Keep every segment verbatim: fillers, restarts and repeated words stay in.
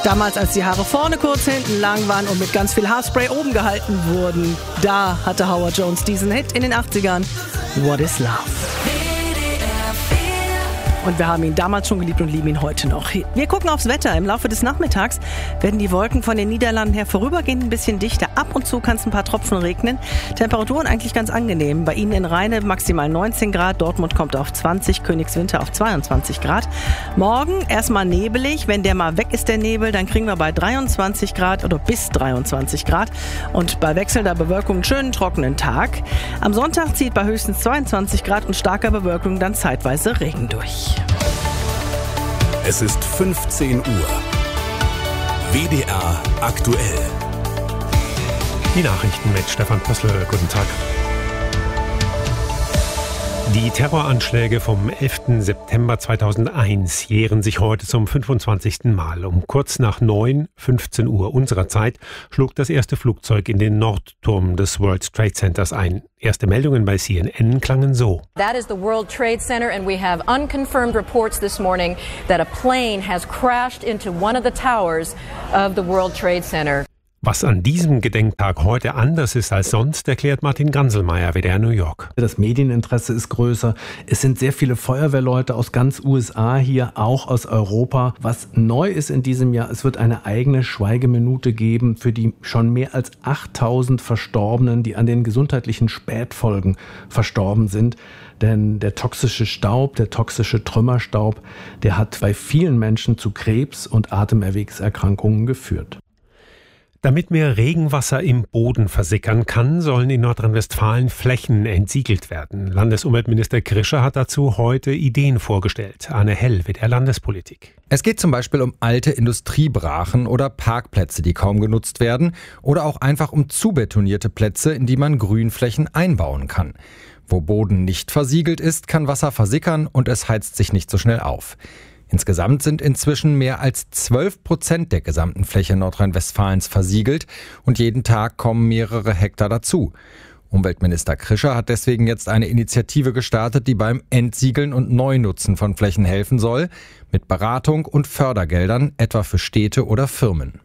Damals, als die Haare vorne kurz, hinten lang waren und mit ganz viel Haarspray oben gehalten wurden, da hatte Howard Jones diesen Hit in den achtzigern, What is Love? Und wir haben ihn damals schon geliebt und lieben ihn heute noch. Wir gucken aufs Wetter. Im Laufe des Nachmittags werden die Wolken von den Niederlanden her vorübergehend ein bisschen dichter. Ab und zu kann es ein paar Tropfen regnen. Temperaturen eigentlich ganz angenehm. Bei Ihnen in Rheine maximal neunzehn Grad. Dortmund kommt auf zwanzig, Königswinter auf zweiundzwanzig Grad. Morgen erstmal nebelig. Wenn der mal weg ist, der Nebel, dann kriegen wir bei dreiundzwanzig Grad oder bis dreiundzwanzig Grad. Und bei wechselnder Bewölkung einen schönen trockenen Tag. Am Sonntag zieht bei höchstens zweiundzwanzig Grad und starker Bewölkung dann zeitweise Regen durch. Es ist fünfzehn Uhr. W D R aktuell. Die Nachrichten mit Stefan Pössl. Guten Tag. Die Terroranschläge vom elften September zweitausendeins jähren sich heute zum fünfundzwanzigsten Mal. Um kurz nach neun, fünfzehn Uhr unserer Zeit, schlug das erste Flugzeug in den Nordturm des World Trade Centers ein. Erste Meldungen bei C N N klangen so. That is the World Trade Center and we have unconfirmed reports this morning that a plane has crashed into one of the towers of the World Trade Center. Was an diesem Gedenktag heute anders ist als sonst, erklärt Martin Ganselmeier, W D R New York. Das Medieninteresse ist größer. Es sind sehr viele Feuerwehrleute aus ganz U S A hier, auch aus Europa. Was neu ist in diesem Jahr, es wird eine eigene Schweigeminute geben für die schon mehr als achttausend Verstorbenen, die an den gesundheitlichen Spätfolgen verstorben sind. Denn der toxische Staub, der toxische Trümmerstaub, der hat bei vielen Menschen zu Krebs und Atemerwegserkrankungen geführt. Damit mehr Regenwasser im Boden versickern kann, sollen in Nordrhein-Westfalen Flächen entsiegelt werden. Landesumweltminister Krischer hat dazu heute Ideen vorgestellt. Arne Hell, W D R Landespolitik. Es geht zum Beispiel um alte Industriebrachen oder Parkplätze, die kaum genutzt werden, oder auch einfach um zubetonierte Plätze, in die man Grünflächen einbauen kann. Wo Boden nicht versiegelt ist, kann Wasser versickern und es heizt sich nicht so schnell auf. Insgesamt sind inzwischen mehr als zwölf Prozent der gesamten Fläche Nordrhein-Westfalens versiegelt und jeden Tag kommen mehrere Hektar dazu. Umweltminister Krischer hat deswegen jetzt eine Initiative gestartet, die beim Entsiegeln und Neunutzen von Flächen helfen soll, mit Beratung und Fördergeldern, etwa für Städte oder Firmen.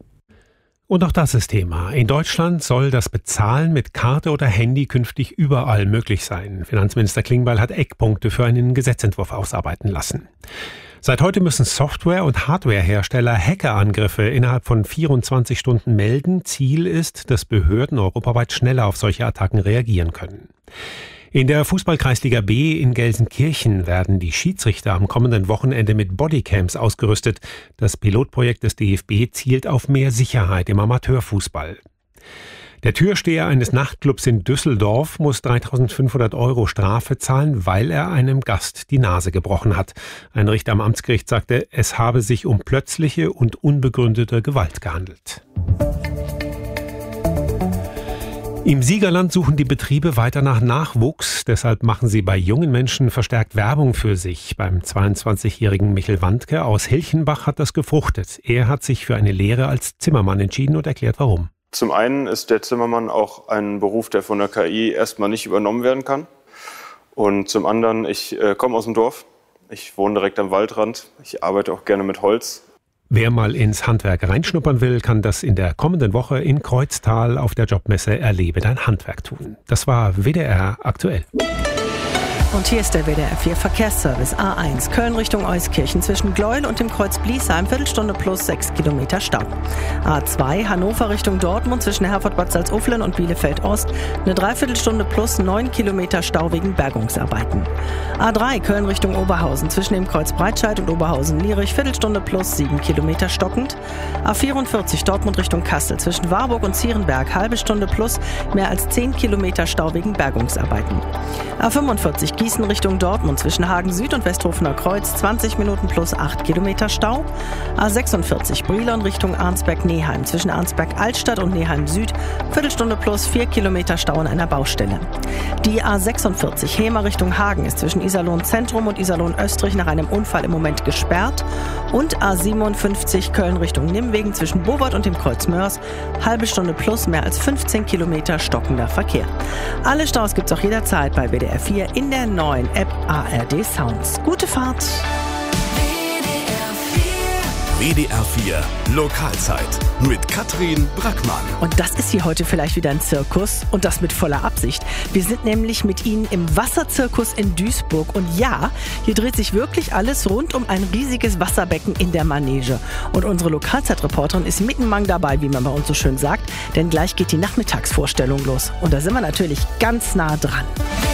Und auch das ist Thema. In Deutschland soll das Bezahlen mit Karte oder Handy künftig überall möglich sein. Finanzminister Klingbeil hat Eckpunkte für einen Gesetzentwurf ausarbeiten lassen. Seit heute müssen Software- und Hardwarehersteller Hackerangriffe innerhalb von vierundzwanzig Stunden melden. Ziel ist, dass Behörden europaweit schneller auf solche Attacken reagieren können. In der Fußball-Kreisliga B in Gelsenkirchen werden die Schiedsrichter am kommenden Wochenende mit Bodycams ausgerüstet. Das Pilotprojekt des D F B zielt auf mehr Sicherheit im Amateurfußball. Der Türsteher eines Nachtclubs in Düsseldorf muss dreitausendfünfhundert Euro Strafe zahlen, weil er einem Gast die Nase gebrochen hat. Ein Richter am Amtsgericht sagte, es habe sich um plötzliche und unbegründete Gewalt gehandelt. Im Siegerland suchen die Betriebe weiter nach Nachwuchs. Deshalb machen sie bei jungen Menschen verstärkt Werbung für sich. Beim zweiundzwanzigjährigen Michel Wandke aus Hilchenbach hat das gefruchtet. Er hat sich für eine Lehre als Zimmermann entschieden und erklärt, warum. Zum einen ist der Zimmermann auch ein Beruf, der von der K I erstmal nicht übernommen werden kann. Und zum anderen, ich äh, komme aus dem Dorf, ich wohne direkt am Waldrand, ich arbeite auch gerne mit Holz. Wer mal ins Handwerk reinschnuppern will, kann das in der kommenden Woche in Kreuztal auf der Jobmesse Erlebe dein Handwerk tun. Das war W D R aktuell. Und hier ist der W D R vier Verkehrsservice. A eins Köln Richtung Euskirchen zwischen Gleuel und dem Kreuz Bliesheim, Viertelstunde plus sechs Kilometer Stau. A zwei Hannover Richtung Dortmund zwischen Herford-Bad Salzuflen und Bielefeld-Ost, eine Dreiviertelstunde plus neun Kilometer Stau wegen Bergungsarbeiten. A drei Köln Richtung Oberhausen zwischen dem Kreuz Breitscheid und Oberhausen-Lierich, Viertelstunde plus sieben Kilometer stockend. A vierundvierzig Dortmund Richtung Kassel zwischen Warburg und Zierenberg, halbe Stunde plus mehr als zehn Kilometer Stau wegen Bergungsarbeiten. A fünfundvierzig Gießen Richtung Dortmund zwischen Hagen Süd und Westhofener Kreuz, zwanzig Minuten plus acht Kilometer Stau. A sechsundvierzig Brilon Richtung Arnsberg-Neheim zwischen Arnsberg-Altstadt und Neheim Süd, Viertelstunde plus vier Kilometer Stau an einer Baustelle. Die A sechsundvierzig Hemer Richtung Hagen ist zwischen Iserlohn Zentrum und Iserlohn Österreich nach einem Unfall im Moment gesperrt. Und A siebenundfünfzig Köln Richtung Nimwegen zwischen Bowart und dem Kreuz Mörs, halbe Stunde plus mehr als fünfzehn Kilometer stockender Verkehr. Alle Staus gibt's auch jederzeit bei W D R vier in der neuen App A R D Sounds. Gute Fahrt! W D R vier Lokalzeit mit Katrin Brackmann. Und das ist hier heute vielleicht wieder ein Zirkus und das mit voller Absicht. Wir sind nämlich mit Ihnen im Wasserzirkus in Duisburg und ja, hier dreht sich wirklich alles rund um ein riesiges Wasserbecken in der Manege. Und unsere Lokalzeitreporterin ist mittenmang dabei, wie man bei uns so schön sagt, denn gleich geht die Nachmittagsvorstellung los. Und da sind wir natürlich ganz nah dran.